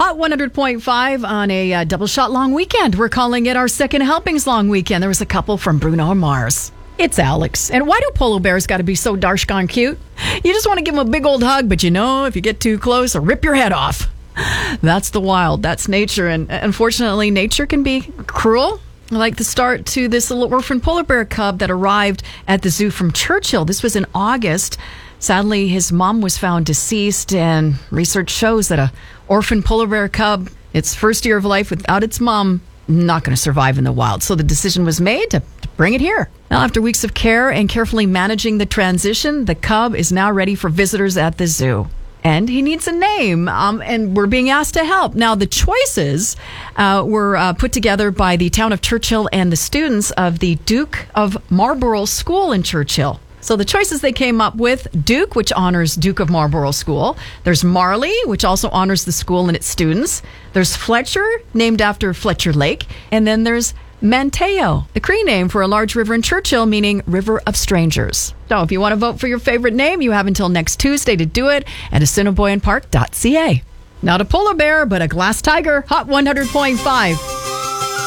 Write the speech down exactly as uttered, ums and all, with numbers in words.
Hot one hundred point five on a uh, double shot long weekend. We're calling it our second helpings long weekend. There was a couple from Bruno Mars. It's Alex. And why do polar bears got to be so darsh gone cute? You just want to give them a big old hug, but you know, if you get too close, it'll rip your head off. That's the wild. That's nature. And unfortunately, nature can be cruel. I like the start to this little orphan polar bear cub that arrived at the zoo from Churchill. This was in August. Sadly, his mom was found deceased, and research shows that a orphan polar bear cub, its first year of life without its mom, not going to survive in the wild. So the decision was made to, to bring it here. Now, after weeks of care and carefully managing the transition, the cub is now ready for visitors at the zoo. And he needs a name, um, and we're being asked to help. Now, the choices uh, were uh, put together by the town of Churchill and the students of the Duke of Marlborough School in Churchill. So the choices they came up with: Duke, which honors Duke of Marlborough School. There's Marley, which also honors the school and its students. There's Fletcher, named after Fletcher Lake. And then there's Manteo, the Cree name for a large river in Churchill, meaning River of Strangers. So if you want to vote for your favorite name, you have until next Tuesday to do it at assiniboine park dot c a. Not a polar bear, but a glass tiger. Hot one hundred point five.